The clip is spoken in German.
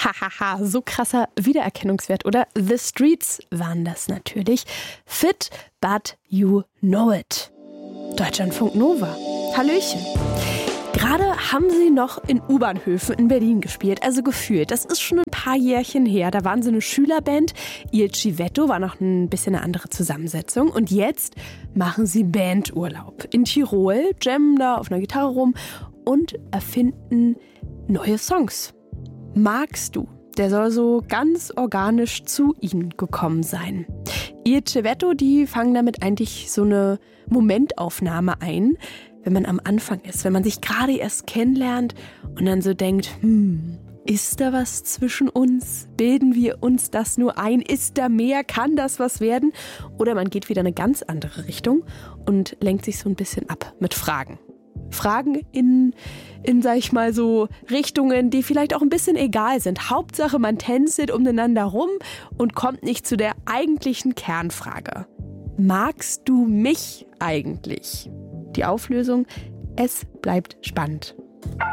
Hahaha, so krasser Wiedererkennungswert, oder? The Streets waren das natürlich. Fit, but you know it. Deutschlandfunk Nova. Hallöchen. Gerade haben sie noch in U-Bahnhöfen in Berlin gespielt, also gefühlt. Das ist schon ein paar Jährchen her. Da waren sie eine Schülerband. Il Civetto war noch ein bisschen eine andere Zusammensetzung. Und jetzt machen sie Bandurlaub in Tirol, jammen da auf einer Gitarre rum und erfinden neue Songs. Magst du? Der soll so ganz organisch zu ihnen gekommen sein. Il Civetto, die fangen damit eigentlich so eine Momentaufnahme ein, wenn man am Anfang ist, wenn man sich gerade erst kennenlernt und dann so denkt, ist da was zwischen uns? Bilden wir uns das nur ein? Ist da mehr? Kann das was werden? Oder man geht wieder in eine ganz andere Richtung und lenkt sich so ein bisschen ab mit Fragen. Fragen in sag ich mal, so Richtungen, die vielleicht auch ein bisschen egal sind. Hauptsache, man tänzelt umeinander rum und kommt nicht zu der eigentlichen Kernfrage. Magst du mich eigentlich? Die Auflösung, es bleibt spannend.